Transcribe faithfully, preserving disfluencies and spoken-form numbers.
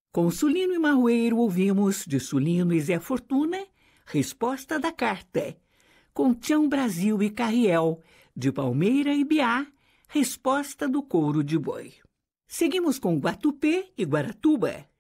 Com Sulino e Marroeiro ouvimos de Sulino e Zé Fortuna, Resposta da Carta. Com Tião Brasil e Carriel, de Palmeira e Biá, Resposta do Couro de Boi. Seguimos com Guatupê e Guaratuba,